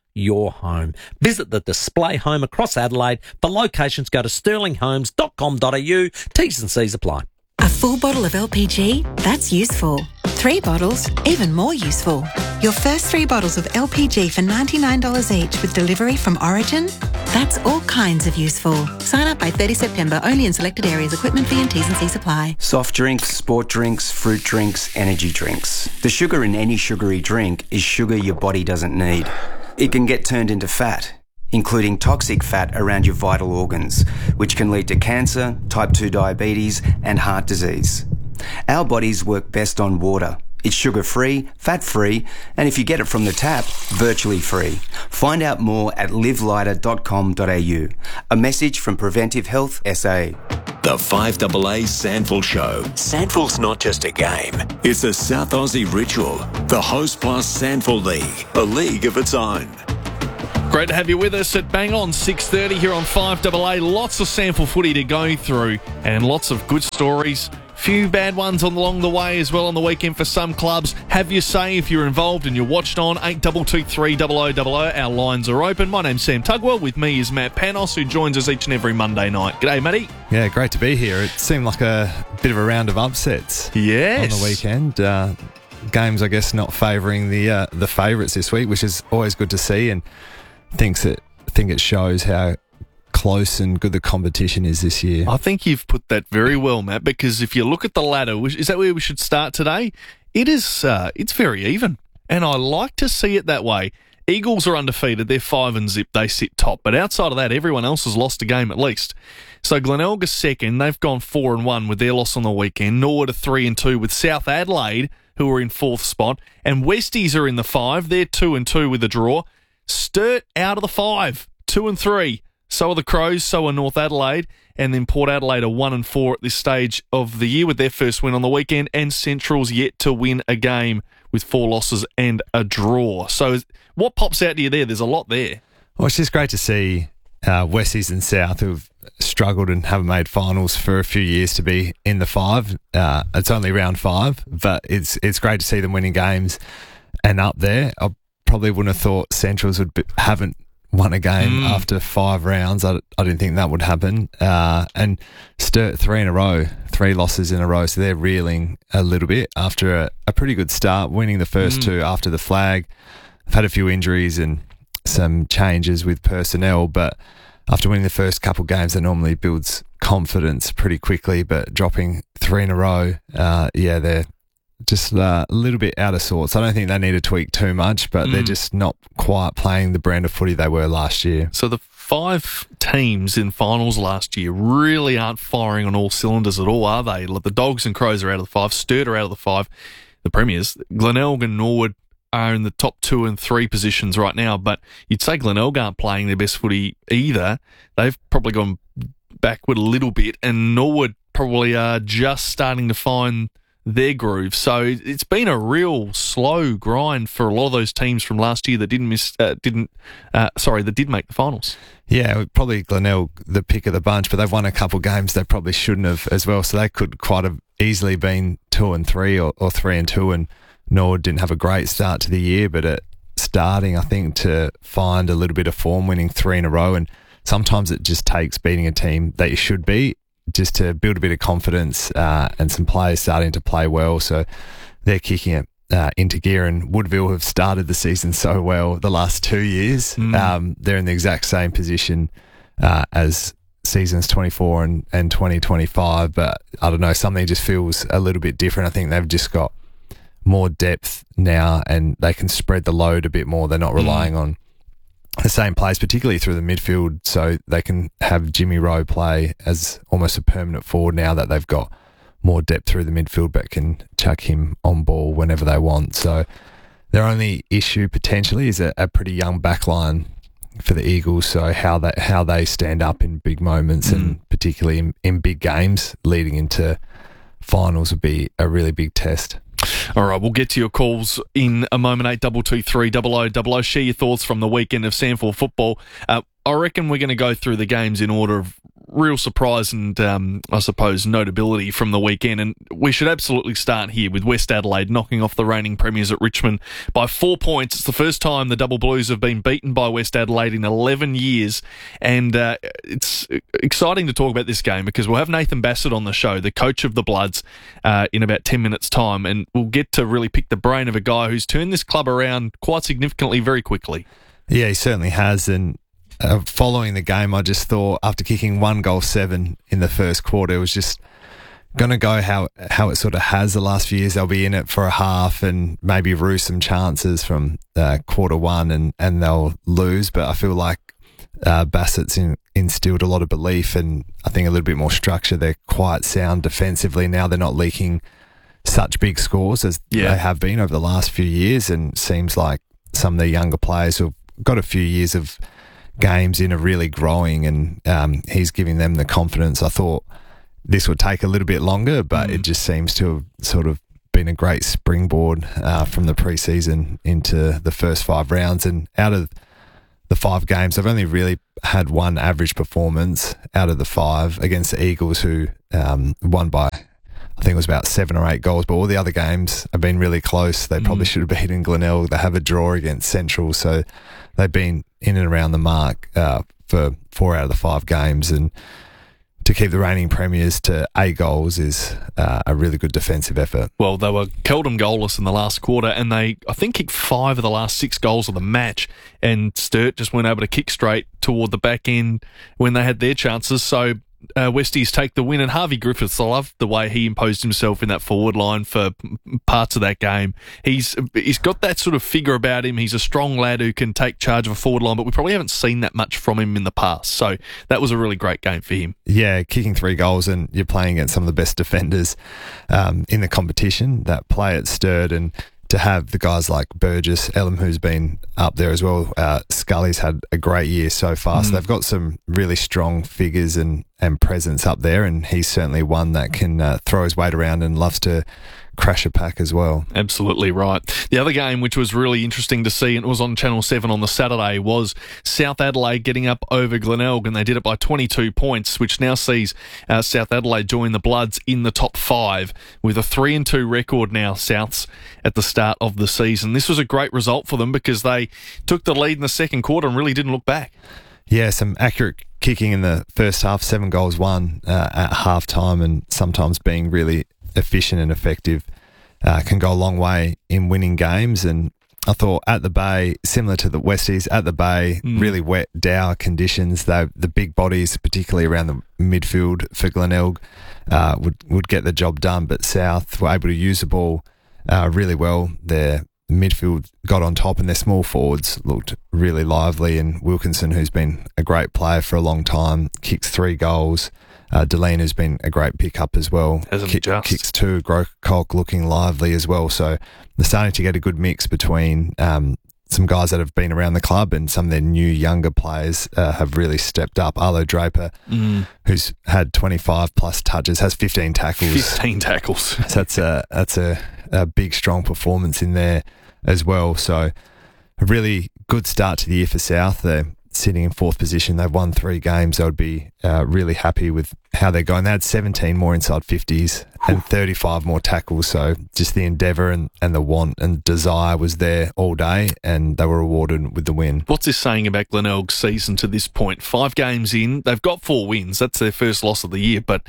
your home. Visit the display home across Adelaide. For locations, go to sterlinghomes.com.au. T's and C's apply. A full bottle of LPG? That's useful. 3 bottles? Even more useful. Your first 3 bottles of LPG for $99 each with delivery from Origin? That's all kinds of useful. Sign up by 30 September, only in selected areas. Equipment fee and T's and C's apply. Soft drinks, sport drinks, fruit drinks, energy drinks. The sugar in any sugary drink is sugar your body doesn't need. It can get turned into fat, including toxic fat around your vital organs, which can lead to cancer, type 2 diabetes, and heart disease. Our bodies work best on water. It's sugar-free, fat-free, and if you get it from the tap, virtually free. Find out more at livelighter.com.au. A message from Preventive Health SA. The 5AA Sandful Show. Sandful's not just a game. It's a South Aussie ritual. The Host Plus Sandful League. A league of its own. Great to have you with us at bang on 6:30 here on 5AA. Lots of Sandful footy to go through and lots of good stories. Few bad ones along the way as well on the weekend for some clubs. Have your say if you're involved and you're watched on 8223 0000. Our lines are open. My name's Sam Tugwell. With me is Matt Panos, who joins us each and every Monday night. G'day, Matty. Yeah, great to be here. It seemed like a bit of a round of upsets. Yes. On the weekend. Games, I guess, not favouring the favourites this week, which is always good to see, and think it shows how close and good the competition is this year. I think you've put that very well, Matt, because if you look at the ladder, is that where we should start today? It's very even, and I like to see it that way. Eagles are undefeated. They're 5-0. They sit top. But outside of that, everyone else has lost a game at least. So Glenelga's second. They've gone 4-1 with their loss on the weekend. Norwood are 3-2 with South Adelaide, who are in 4th spot. And Westies are in the 5. They're 2-2 with a draw. Sturt out of the 5, 2-3. So are the Crows, so are North Adelaide, and then Port Adelaide are 1-4 at this stage of the year with their first win on the weekend, and Central's yet to win a game with 4 losses and a draw. So what pops out to you there? There's a lot there. Well, it's just great to see Westies and South, who've struggled and haven't made finals for a few years, to be in the 5. It's only round 5, but it's great to see them winning games and up there. I probably wouldn't have thought Centrals haven't won a game after 5 rounds. I didn't think that would happen. And Sturt 3 in a row, 3 losses in a row. So they're reeling a little bit after a pretty good start, winning the first 2 after the flag. They've had a few injuries and some changes with personnel, but after winning the first couple games, that normally builds confidence pretty quickly. But dropping 3 in a row, they're just a little bit out of sorts. I don't think they need to tweak too much, but they're just not quite playing the brand of footy they were last year. So the 5 teams in finals last year really aren't firing on all cylinders at all, are they? The Dogs and Crows are out of the 5. Sturt are out of the 5. The Premiers, Glenelg and Norwood, are in the top 2 and 3 positions right now, but you'd say Glenelg aren't playing their best footy either. They've probably gone backward a little bit, and Norwood probably are just starting to find their groove. So it's been a real slow grind for a lot of those teams from last year that did make the finals. Yeah, probably Glenelg the pick of the bunch, but they've won a couple games they probably shouldn't have as well. So they could quite have easily been 2-3 or 3-2, and Norwood didn't have a great start to the year, but at starting, I think, to find a little bit of form, winning 3 in a row, and sometimes it just takes beating a team that you should be, just to build a bit of confidence and some players starting to play well. So they're kicking it into gear, and Woodville have started the season so well the last 2 years. They're in the exact same position as seasons 24 and 2025, but I don't know, something just feels a little bit different. I think they've just got more depth now and they can spread the load a bit more. They're not relying on the same players, particularly through the midfield, so they can have Jimmy Rowe play as almost a permanent forward now that they've got more depth through the midfield, but can chuck him on ball whenever they want. So their only issue potentially is a pretty young backline for the Eagles, so how they stand up in big moments and particularly in big games leading into finals would be a really big test. All right, we'll get to your calls in a moment. 8223 0000. Share your thoughts from the weekend of Sandford football. I reckon we're going to go through the games in order of real surprise and, I suppose, notability from the weekend. And we should absolutely start here with West Adelaide knocking off the reigning premiers at Richmond by 4 points. It's the first time the Double Blues have been beaten by West Adelaide in 11 years. And it's exciting to talk about this game because we'll have Nathan Bassett on the show, the coach of the Bloods, in about 10 minutes' time. And we'll get to really pick the brain of a guy who's turned this club around quite significantly very quickly. Yeah, he certainly has. And following the game, I just thought after kicking 1-7 in the first quarter, it was just going to go how it sort of has the last few years. They'll be in it for a half and maybe rue some chances from quarter one and they'll lose. But I feel like Bassett's instilled a lot of belief and I think a little bit more structure. They're quite sound defensively now. They're not leaking such big scores as they have been over the last few years, and seems like some of the younger players who've got a few years of games in are really growing, and he's giving them the confidence. I thought this would take a little bit longer, but it just seems to have sort of been a great springboard from the preseason into the first 5 rounds. And out of the 5 games, they've only really had one average performance out of the 5 against the Eagles, who won by, I think it was about 7 or 8 goals, but all the other games have been really close. They probably should have beaten Glenelg. They have a draw against Central, so they've been in and around the mark for 4 out of the 5 games, and to keep the reigning premiers to 8 goals is a really good defensive effort. Well, they were Keldon goalless in the last quarter, and they, I think, kicked 5 of the last 6 goals of the match, and Sturt just weren't able to kick straight toward the back end when they had their chances, so Westies take the win. And Harvey Griffiths, I love the way he imposed himself in that forward line for parts of that game. He's got that sort of figure about him. He's a strong lad who can take charge of a forward line, but we probably haven't seen that much from him in the past. So that was a really great game for him. Yeah, kicking 3 goals, and you're playing against some of the best defenders in the competition that play at Sturt, and to have the guys like Burgess, Elam, who's been up there as well. Scully's had a great year so far. So they've got some really strong figures and presence up there, and he's certainly one that can throw his weight around and loves to crash a pack as well. Absolutely right. The other game, which was really interesting to see, and it was on Channel 7 on the Saturday, was South Adelaide getting up over Glenelg, and they did it by 22 points, which now sees South Adelaide join the Bloods in the top 5 with a 3-2 record now, Souths, at the start of the season. This was a great result for them because they took the lead in the second quarter and really didn't look back. Yeah, some accurate kicking in the first half, 7 goals won at half time, and sometimes being really efficient and effective can go a long way in winning games. And I thought at the Bay, similar to the Westies, at the Bay, really wet, dour conditions. The big bodies, particularly around the midfield for Glenelg, would get the job done, but South were able to use the ball really well. Their midfield got on top, and their small forwards looked really lively, and Wilkinson, who's been a great player for a long time, kicks 3 goals. Deline, who's been a great pickup as well, kicks 2. Grocock looking lively as well. So they're starting to get a good mix between some guys that have been around the club and some of their new younger players have really stepped up. Arlo Draper, who's had 25 plus touches, has 15 tackles. 15 tackles. So that's a big, strong performance in there as well. So a really good start to the year for South. They're sitting in 4th position. They've won 3 games. They would be really happy with how they're going. They had 17 more inside 50s and 35 more tackles. So just the endeavour and the want and desire was there all day, and they were rewarded with the win. What's this saying about Glenelg's season to this point? 5 games in, they've got 4 wins. That's their first loss of the year. But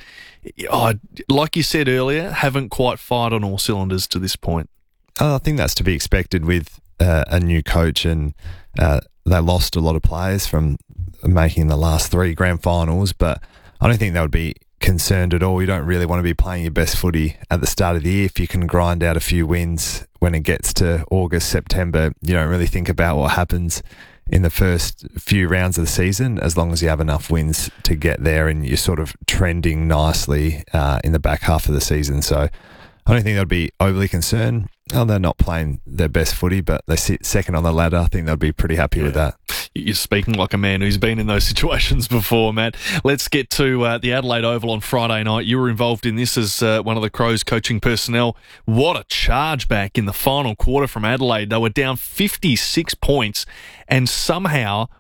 like you said earlier, haven't quite fired on all cylinders to this point. I think that's to be expected with a new coach, and they lost a lot of players from making the last 3 grand finals, but I don't think they would be concerned at all. You don't really want to be playing your best footy at the start of the year. If you can grind out a few wins when it gets to August, September, you don't really think about what happens in the first few rounds of the season, as long as you have enough wins to get there and you're sort of trending nicely in the back half of the season. So I don't think they'd be overly concerned. Oh, they're not playing their best footy, but they sit second on the ladder. I think they'll be pretty happy with that. You're speaking like a man who's been in those situations before, Matt. Let's get to the Adelaide Oval on Friday night. You were involved in this as one of the Crows coaching personnel. What a charge back in the final quarter from Adelaide. They were down 56 points and somehow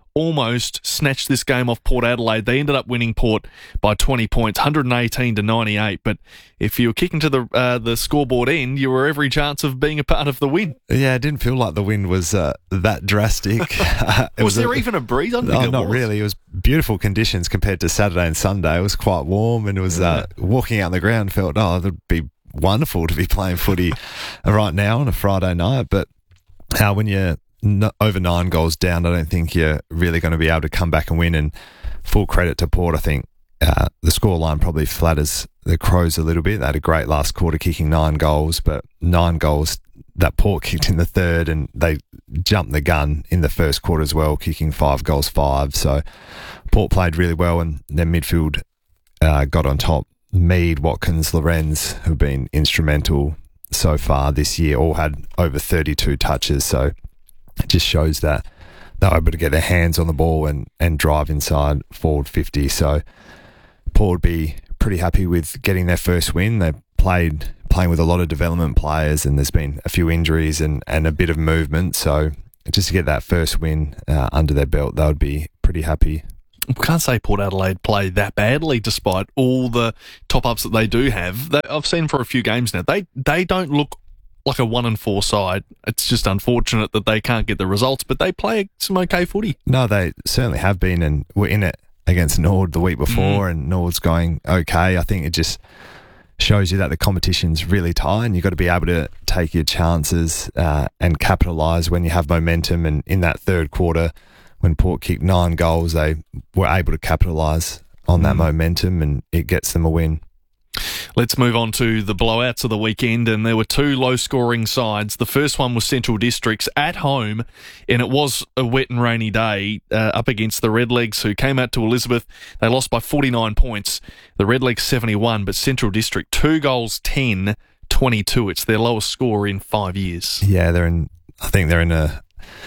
almost snatched this game off Port Adelaide. They ended up winning Port by 20 points, 118 to 98. But if you were kicking to the scoreboard end, you were every chance of being a part of the win. Yeah, it didn't feel like the wind was that drastic. Was there even a breeze? I don't think it not was. Really. It was beautiful conditions compared to Saturday and Sunday. It was quite warm, and it was walking out on the ground felt, it would be wonderful to be playing footy right now on a Friday night. But when you're over 9 goals down, I don't think you're really going to be able to come back and win. And full credit to Port, I think the scoreline probably flatters the Crows a little bit. They had a great last quarter kicking 9 goals, but 9 goals that Port kicked in the third, and they jumped the gun in the first quarter as well, kicking 5 goals 5. So Port played really well, and their midfield got on top. Mead, Watkins, Lorenz have been instrumental so far this year, all had over 32 touches, so it just shows that they're able to get their hands on the ball and drive inside forward 50. So Port would be pretty happy with getting their first win. They playing with a lot of development players, and there's been a few injuries and a bit of movement. So just to get that first win under their belt, they would be pretty happy. We can't say Port Adelaide play that badly despite all the top-ups that they do have. I've seen for a few games now. They don't look like a 1-4 side. It's just unfortunate that they can't get the results, but they play some okay footy. No, they certainly have been, and were in it against Nord the week before, and Nord's going okay. I think it just shows you that the competition's really tight, and you've got to be able to take your chances and capitalise when you have momentum. And in that third quarter, when Port kicked 9 goals, they were able to capitalise on that momentum, and it gets them a win. Let's move on to the blowouts of the weekend, and there were 2 low-scoring sides. The first one was Central Districts at home, and it was a wet and rainy day up against the Redlegs, who came out to Elizabeth. They lost by 49 points. The Redlegs 71, but Central District 2 goals 10, 22. It's their lowest score in 5 years. Yeah, I think they're in a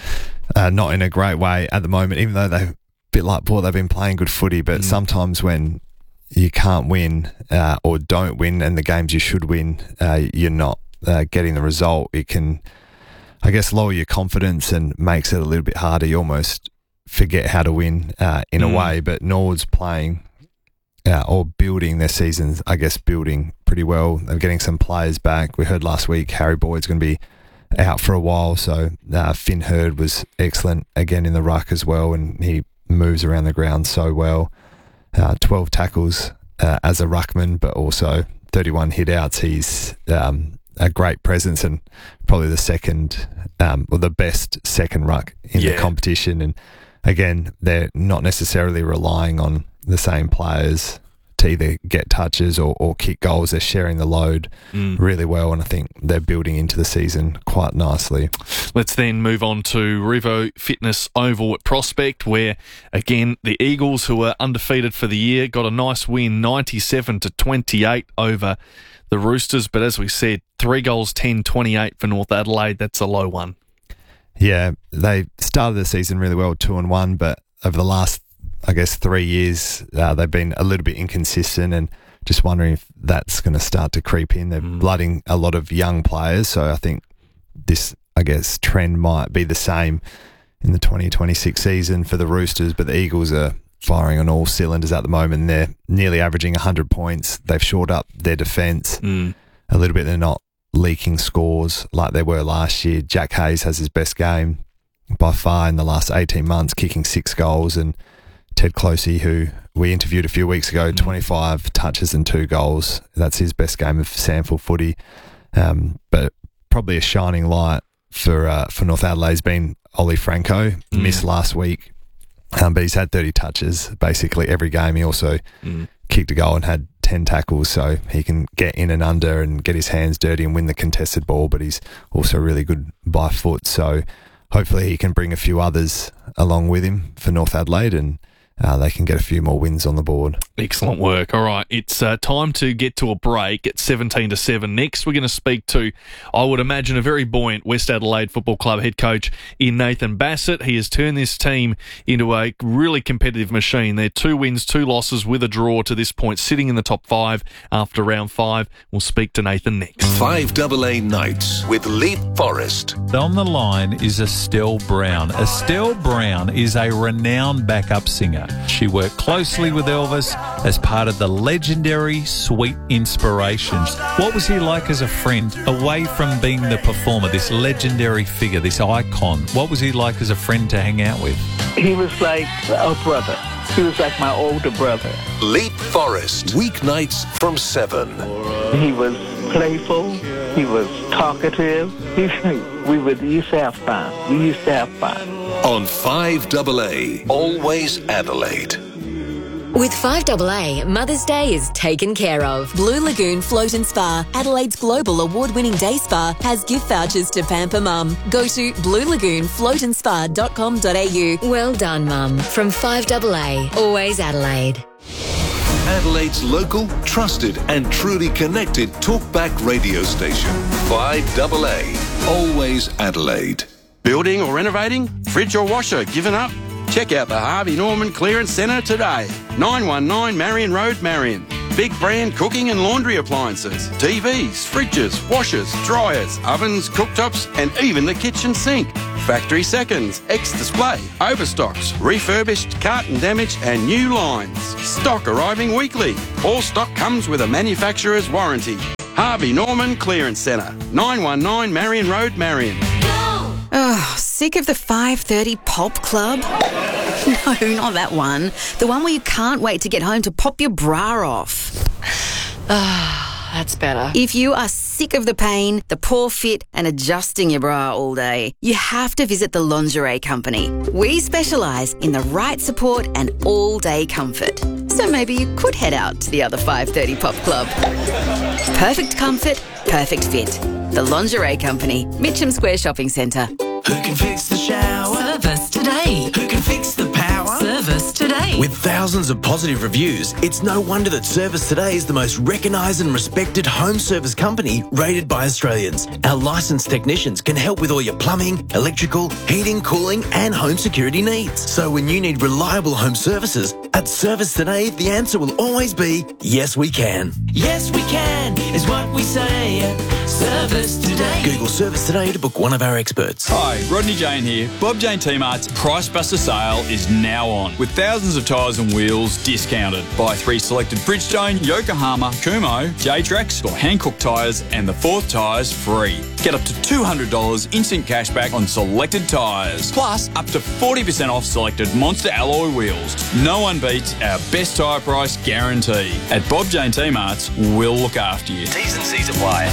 not in a great way at the moment, even though they're a bit like Port, they've been playing good footy, but sometimes when you can't win or don't win, and the games you should win, you're not getting the result. It can, I guess, lower your confidence and makes it a little bit harder. You almost forget how to win in a way. But Nord's playing or building their seasons, I guess, building pretty well. They're getting some players back. We heard last week Harry Boyd's going to be out for a while, so Finn Hurd was excellent again in the ruck as well, and he moves around the ground so well. 12 tackles as a ruckman, but also 31 hit-outs. He's a great presence, and probably the second, or the best second ruck in the competition. And again, they're not necessarily relying on the same players to either get touches or kick goals. They're sharing the load really well, and I think they're building into the season quite nicely. Let's then move on to Revo Fitness Oval at Prospect, where, again, the Eagles, who are undefeated for the year, got a nice win, 97-28 over the Roosters. But as we said, 3 goals 10, 28 for North Adelaide. That's a low one. Yeah, they started the season really well, 2-1, but over the last, I guess, 3 years, they've been a little bit inconsistent, and just wondering if that's going to start to creep in. They're blooding a lot of young players, so I think this, I guess, trend might be the same in the 2026 season for the Roosters, but the Eagles are firing on all cylinders at the moment. They're nearly averaging 100 points. They've shored up their defence a little bit. They're not leaking scores like they were last year. Jack Hayes has his best game by far in the last 18 months, kicking 6 goals, and Ted Closey, who we interviewed a few weeks ago, 25 touches and 2 goals. That's his best game of SANFL footy. But probably a shining light for North Adelaide's been Ollie Franco. Missed last week, but he's had 30 touches basically every game. He also kicked a goal and had 10 tackles, so he can get in and under and get his hands dirty and win the contested ball, but he's also really good by foot. So hopefully he can bring a few others along with him for North Adelaide, and they can get a few more wins on the board. Excellent work. All right, it's time to get to a break at 17-7. Next, we're going to speak to, I would imagine, a very buoyant West Adelaide Football Club head coach in Nathan Bassett. He has turned this team into a really competitive machine. They're 2 wins, 2 losses with a draw to this point, sitting in the top 5 after round 5. We'll speak to Nathan next. 5AA Nights with Leap Forest. On the line is Estelle Brown. Estelle Brown is a renowned backup singer. She worked closely with Elvis as part of the legendary Sweet Inspirations. What was he like as a friend, away from being the performer, this legendary figure, this icon? What was he like as a friend to hang out with? He was like a brother. He was like my older brother. Leap Forest, weeknights from 7. He was playful. He was talkative. We used to have fun. We used to have fun. On 5AA, Always Adelaide. With 5AA, Mother's Day is taken care of. Blue Lagoon Float and Spa, Adelaide's global award-winning day spa, has gift vouchers to pamper Mum. Go to bluelagoonfloatandspa.com.au. Well done, Mum. From 5AA, Always Adelaide. Adelaide's local, trusted and truly connected talkback radio station. 5AA, Always Adelaide. Building or renovating? Fridge or washer given up? Check out the Harvey Norman Clearance Centre today. 919 Marion Road, Marion. Big brand cooking and laundry appliances, TVs, fridges, washers, dryers, ovens, cooktops and even the kitchen sink. Factory seconds, ex-display, overstocks, refurbished, carton damage and new lines. Stock arriving weekly. All stock comes with a manufacturer's warranty. Harvey Norman Clearance Centre, 919 Marion Road, Marion. Oh, sick of the 5:30 pop club? No, not that one. The one where you can't wait to get home to pop your bra off. That's better. If you are sick of the pain, the poor fit and adjusting your bra all day, you have to visit the Lingerie Company. We specialise in the right support and all-day comfort. So maybe you could head out to the other 5:30 pop club. Perfect comfort, perfect fit. The Lingerie Company, Mitcham Square Shopping Centre. Who can fix the shower? Service today. Who can fix the power? Service today. With thousands of positive reviews, it's no wonder that Service Today is the most recognised and respected home service company rated by Australians. Our licensed technicians can help with all your plumbing, electrical, heating, cooling and home security needs. So when you need reliable home services, at Service Today, the answer will always be, yes we can. Yes we can is what we say at Service Today. Google Service Today to book one of our experts. Hi, Rodney Jane here. Bob Jane T-Mart's Price Buster sale is now on, with thousands of tyres and wheels discounted. Buy 3 selected Bridgestone, Yokohama, Kumho, J-Trax or Hankook tyres and the 4th tyres free. Get up to $200 instant cashback on selected tyres. Plus, up to 40% off selected Monster alloy wheels. No one beats our best tyre price guarantee. At Bob Jane T-Mart's, we'll look after you. T's and C's apply.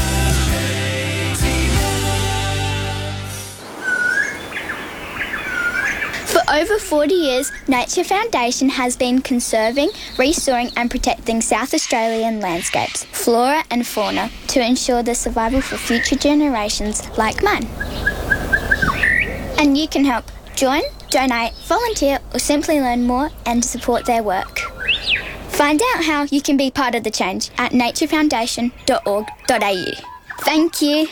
For over 40 years, Nature Foundation has been conserving, restoring and protecting South Australian landscapes, flora and fauna to ensure the survival for future generations like mine. And you can help. Join, donate, volunteer or simply learn more and support their work. Find out how you can be part of the change at naturefoundation.org.au. Thank you.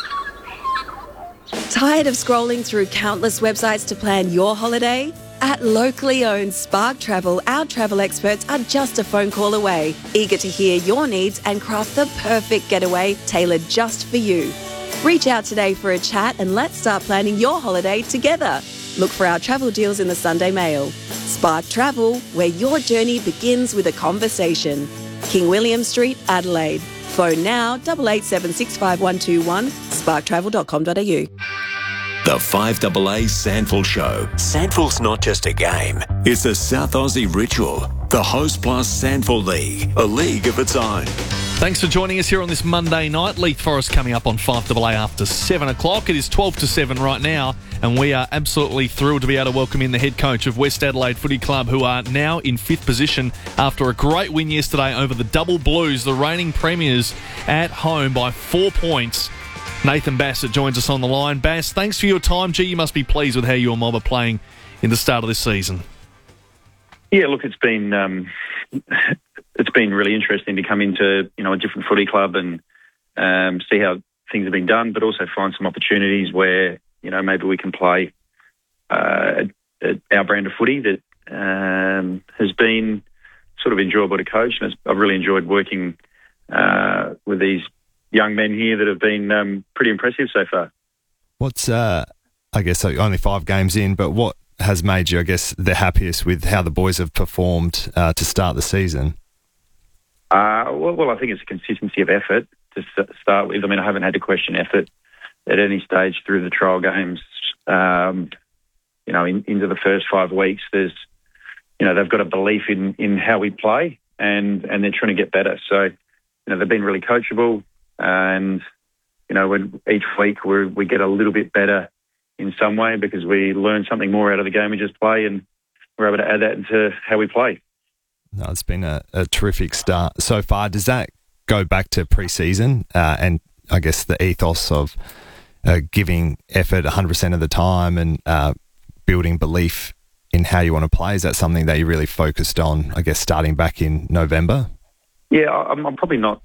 Tired of scrolling through countless websites to plan your holiday? At locally owned Spark Travel, our travel experts are just a phone call away, eager to hear your needs and craft the perfect getaway tailored just for you. Reach out today for a chat and let's start planning your holiday together. Look for our travel deals in the Sunday Mail. Spark Travel, where your journey begins with a conversation. King William Street, Adelaide. Phone now 88765121, sparktravel.com.au. The 5AA Sandful Show. Sandful's not just a game, it's a South Aussie ritual. The Host Plus Sandful League, a league of its own. Thanks for joining us here on this Monday night. Leith Forest coming up on 5AA after 7 o'clock. It is 12-7 right now, and we are absolutely thrilled to be able to welcome in the head coach of West Adelaide Footy Club, who are now in 5th position after a great win yesterday over the Double Blues, the reigning premiers, at home by 4 points. Nathan Bassett joins us on the line. Bass, thanks for your time. Gee, you must be pleased with how your mob are playing in the start of this season. Yeah, look, it's been really interesting to come into a different footy club and see how things have been done, but also find some opportunities where maybe we can play our brand of footy that has been sort of enjoyable to coach, and I've really enjoyed working with these young men here that have been pretty impressive so far. What's I guess only 5 games in, but what has made you, I guess, the happiest with how the boys have performed to start the season? Well, I think it's a consistency of effort to start with. I mean, I haven't had to question effort at any stage through the trial games. Into the first 5 weeks, there's, they've got a belief in how we play, and they're trying to get better. So, they've been really coachable, and when each week we get a little bit better in some way because we learn something more out of the game we just play, and we're able to add that into how we play. No, it's been a terrific start so far. Does that go back to pre-season and I guess the ethos of giving effort 100% of the time and building belief in how you want to play? Is that something that you really focused on, I guess, starting back in November? Yeah, I'm probably not,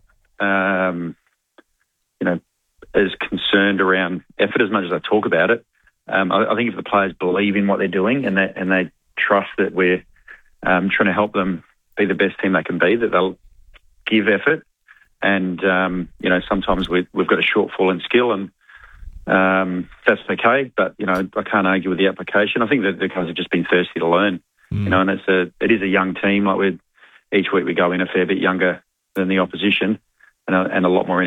as concerned around effort as much as I talk about it. I think if the players believe in what they're doing and they trust that we're trying to help them be the best team they can be, that they'll give effort. And, sometimes we've got a shortfall in skill, and that's okay. But, I can't argue with the application. I think that the guys have just been thirsty to learn, and it is a young team. Like each week we go in a fair bit younger than the opposition and a lot more